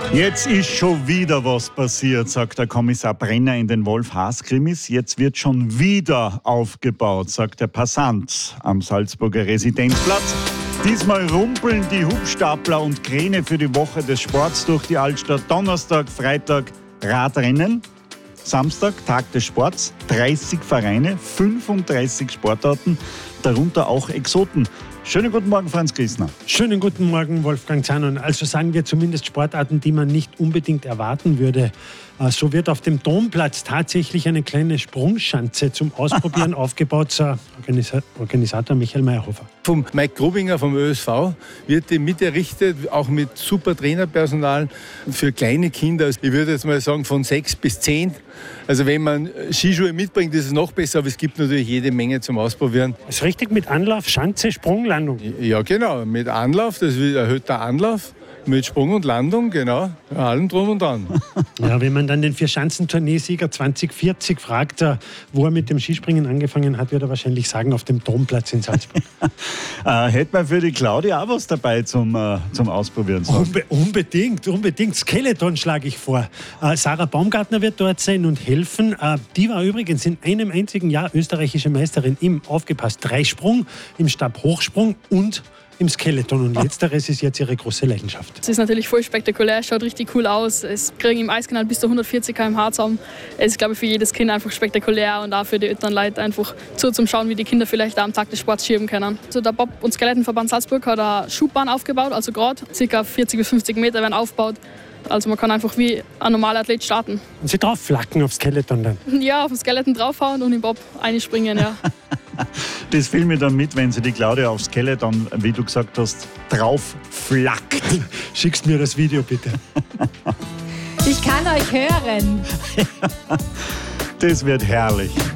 Jetzt ist schon wieder was passiert, sagt der Kommissar Brenner in den Wolf-Haas-Krimis. Jetzt wird schon wieder aufgebaut, sagt der Passant am Salzburger Residenzplatz. Diesmal rumpeln die Hubstapler und Kräne für die Woche des Sports durch die Altstadt. Donnerstag, Freitag Radrennen. Samstag, Tag des Sports, 30 Vereine, 35 Sportarten, darunter auch Exoten. Schönen guten Morgen, Franz Grissner. Schönen guten Morgen, Wolfgang Zanon. Also sagen wir zumindest Sportarten, die man nicht unbedingt erwarten würde. So wird auf dem Domplatz tatsächlich eine kleine Sprungschanze zum Ausprobieren aufgebaut, sagt Organisator Michael Meyerhofer. Vom Mike Grobinger vom ÖSV wird die mit errichtet, auch mit super Trainerpersonal für kleine Kinder. Also ich würde jetzt mal sagen von 6 bis 10. Also wenn man Skischuhe mitbringt, ist es noch besser, aber es gibt natürlich jede Menge zum Ausprobieren. Ist richtig mit Anlauf, Schanze, Sprung, Landung? Ja genau, mit Anlauf, das erhöht der Anlauf. Mit Sprung und Landung, genau, allem drum und dran. Ja, wenn man dann den Vierschanzentourneesieger 2040 fragt, wo er mit dem Skispringen angefangen hat, wird er wahrscheinlich sagen, auf dem Domplatz in Salzburg. Hätte man für die Claudia auch was dabei zum Ausprobieren? Unbedingt. Skeleton schlage ich vor. Sarah Baumgartner wird dort sein und helfen. Die war übrigens in einem einzigen Jahr österreichische Meisterin im, aufgepasst, Dreisprung, im Stabhochsprung und im Skeleton. Und letzteres ist jetzt ihre große Leidenschaft. Es ist natürlich voll spektakulär, schaut richtig cool aus. Es kriegen im Eiskanal bis zu 140 km/h zusammen. Es ist, glaube ich, für jedes Kind einfach spektakulär und auch für die Elternleute einfach zum Schauen, wie die Kinder vielleicht auch am Tag des Sports schieben können. Also der Bob- und Skeletonverband Salzburg hat eine Schubbahn aufgebaut, also gerade ca. 40 bis 50 Meter werden aufgebaut. Also man kann einfach wie ein normaler Athlet starten. Und sie drauf flacken aufs Skeleton dann? Ja, auf den Skeleton draufhauen und im Bob einspringen, ja. Das filme ich dann mit, wenn sie die Claudia aufs Skeleton, wie du gesagt hast, drauf flackt. Schickst mir das Video bitte. Ich kann euch hören. Das wird herrlich.